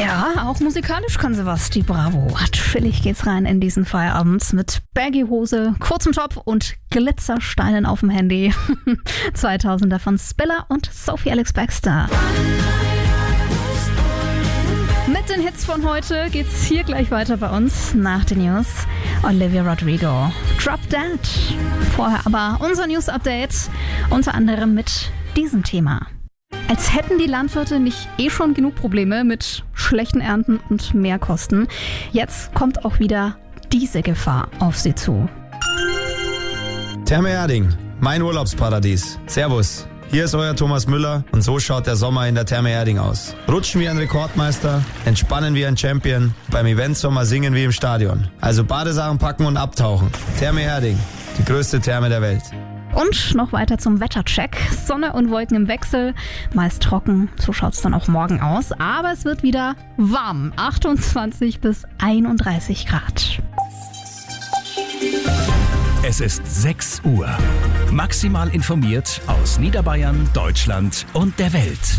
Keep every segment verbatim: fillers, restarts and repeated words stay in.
Ja, auch musikalisch kann sie was, die Bravo. Chillig geht's rein in diesen Feierabend mit Baggy-Hose, kurzem Top und Glitzersteinen auf dem Handy. zweitausender von Spiller und Sophie Alex Baxter. Mit den Hits von heute geht's hier gleich weiter bei uns nach den News. Olivia Rodrigo, Drop Dead. Vorher aber unser News-Update, unter anderem mit diesem Thema. Als hätten die Landwirte nicht eh schon genug Probleme mit schlechten Ernten und Mehrkosten. Jetzt kommt auch wieder diese Gefahr auf sie zu. Therme Erding, mein Urlaubsparadies. Servus. Hier ist euer Thomas Müller und so schaut der Sommer in der Therme Erding aus. Rutschen wie ein Rekordmeister, entspannen wie ein Champion, beim Eventsommer singen wie im Stadion. Also Badesachen packen und abtauchen. Therme Erding, die größte Therme der Welt. Und noch weiter zum Wettercheck. Sonne und Wolken im Wechsel, meist trocken, so schaut es dann auch morgen aus. Aber es wird wieder warm, achtundzwanzig bis einunddreißig Grad. Es ist sechs Uhr. Maximal informiert aus Niederbayern, Deutschland und der Welt.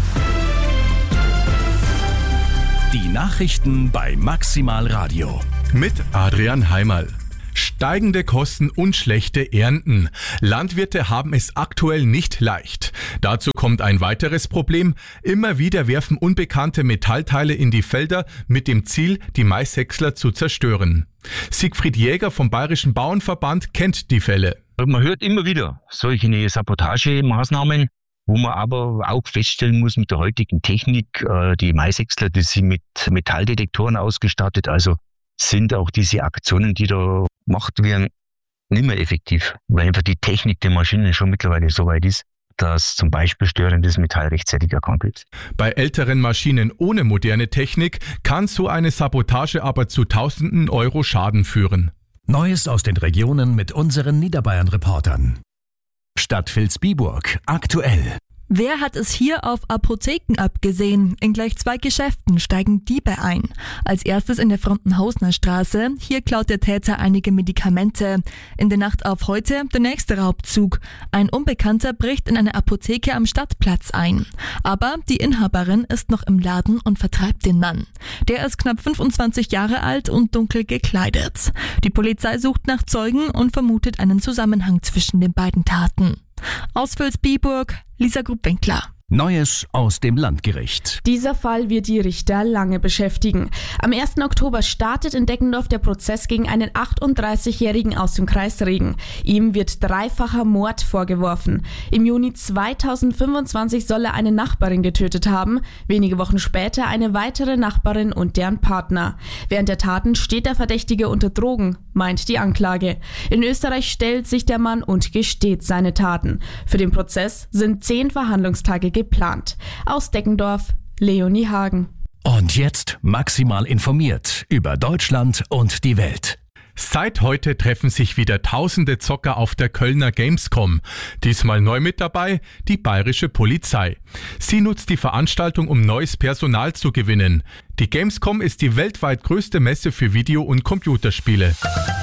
Die Nachrichten bei Maximal Radio. Mit Adrian Heimerl. Steigende Kosten und schlechte Ernten. Landwirte haben es aktuell nicht leicht. Dazu kommt ein weiteres Problem. Immer wieder werfen unbekannte Metallteile in die Felder mit dem Ziel, die Maishäcksler zu zerstören. Siegfried Jäger vom Bayerischen Bauernverband kennt die Fälle. Man hört immer wieder solche Sabotagemaßnahmen, wo man aber auch feststellen muss mit der heutigen Technik, die Maishäcksler, die sind mit Metalldetektoren ausgestattet, also sind auch diese Aktionen, die da gemacht werden, nicht mehr effektiv, weil einfach die Technik der Maschinen schon mittlerweile so weit ist, dass zum Beispiel störendes Metall rechtzeitig erkannt wird. Bei älteren Maschinen ohne moderne Technik kann so eine Sabotage aber zu Tausenden Euro Schaden führen. Neues aus den Regionen mit unseren Niederbayern-Reportern. Stadt Vilsbiburg, aktuell. Wer hat es hier auf Apotheken abgesehen? In gleich zwei Geschäften steigen Diebe ein. Als erstes in der Frontenhausner Straße. Hier klaut der Täter einige Medikamente. In der Nacht auf heute der nächste Raubzug. Ein Unbekannter bricht in eine Apotheke am Stadtplatz ein. Aber die Inhaberin ist noch im Laden und vertreibt den Mann. Der ist knapp fünfundzwanzig Jahre alt und dunkel gekleidet. Die Polizei sucht nach Zeugen und vermutet einen Zusammenhang zwischen den beiden Taten. Aus Vilsbiburg, Lisa Gruppwinkler. Neues aus dem Landgericht. Dieser Fall wird die Richter lange beschäftigen. Am ersten Oktober startet in Deckendorf der Prozess gegen einen achtunddreißigjährigen aus dem Kreis Regen. Ihm wird dreifacher Mord vorgeworfen. Im Juni zweitausendfünfundzwanzig soll er eine Nachbarin getötet haben, wenige Wochen später eine weitere Nachbarin und deren Partner. Während der Taten steht der Verdächtige unter Drogen, meint die Anklage. In Österreich stellt sich der Mann und gesteht seine Taten. Für den Prozess sind zehn Verhandlungstage geplant. geplant. Aus Deckendorf, Leonie Hagen. Und jetzt maximal informiert über Deutschland und die Welt. Seit heute treffen sich wieder tausende Zocker auf der Kölner Gamescom. Diesmal neu mit dabei die bayerische Polizei. Sie nutzt die Veranstaltung, um neues Personal zu gewinnen. Die Gamescom ist die weltweit größte Messe für Video- und Computerspiele.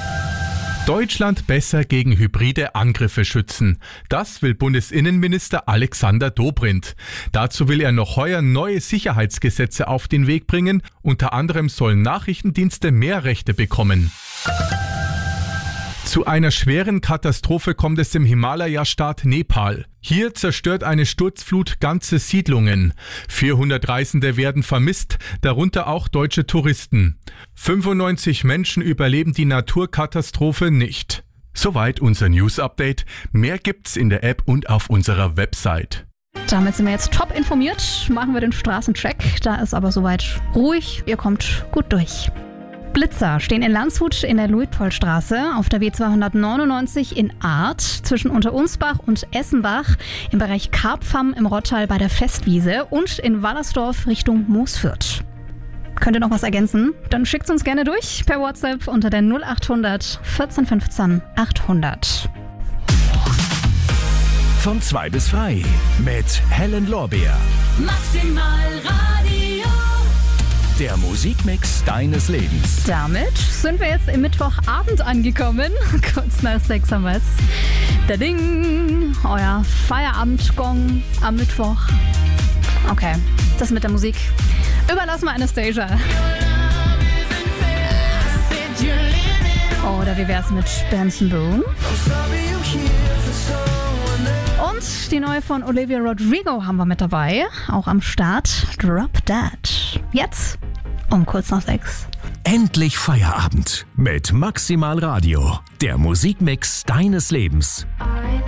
Deutschland besser gegen hybride Angriffe schützen. Das will Bundesinnenminister Alexander Dobrindt. Dazu will er noch heuer neue Sicherheitsgesetze auf den Weg bringen. Unter anderem sollen Nachrichtendienste mehr Rechte bekommen. Zu einer schweren Katastrophe kommt es im Himalaya-Staat Nepal. Hier zerstört eine Sturzflut ganze Siedlungen. vierhundert Reisende werden vermisst, darunter auch deutsche Touristen. fünfundneunzig Menschen überleben die Naturkatastrophe nicht. Soweit unser News-Update. Mehr gibt's in der App und auf unserer Website. Damit sind wir jetzt top informiert. Machen wir den Straßencheck. Da ist aber soweit ruhig. Ihr kommt gut durch. Blitzer stehen in Landshut in der Luitpoldstraße, auf der W zweihundertneunundneunzig in Arth, zwischen Unterunsbach und Essenbach, im Bereich Karpfam im Rottal bei der Festwiese und in Wallersdorf Richtung Moosfürth. Könnt ihr noch was ergänzen? Dann schickt uns gerne durch per WhatsApp unter der null achthundert vierzehn fünfzehn achthundert. Von zwei bis frei mit Helen Lorbeer. Maximal Radio. Der Musikmix deines Lebens. Damit sind wir jetzt im Mittwochabend angekommen. Kurz nach sechs haben wir es. Der Ding, euer Feierabendgong am Mittwoch. Okay, das mit der Musik Überlass mal Anastasia. Oder wie wär's mit Benson Boone? Und die neue von Olivia Rodrigo haben wir mit dabei. Auch am Start. Drop That. Jetzt um kurz nach sechs. Endlich Feierabend mit Maximal Radio. Der Musikmix deines Lebens. I